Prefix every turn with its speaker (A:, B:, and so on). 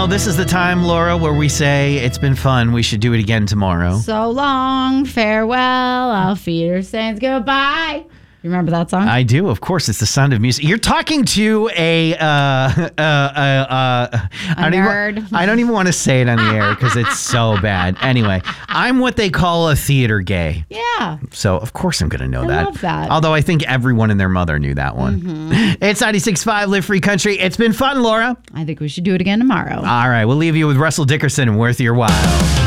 A: know, this is the time, Laura, where we say it's been fun. We should do it again tomorrow.
B: So long, farewell, Auf Wiedersehen, goodbye. You remember that song?
A: I do, of course. It's the sound of music. You're talking to a
B: nerd.
A: I don't even want to say it on the air because it's so bad. Anyway, I'm what they call a theater gay.
B: Yeah.
A: So, of course, I'm going to know that.
B: I love that.
A: Although I think everyone and their mother knew that one. Mm-hmm. It's 96.5 Live Free Country. It's been fun, Laura.
B: I think we should do it again tomorrow.
A: All right. We'll leave you with Russell Dickerson and Worth Your While.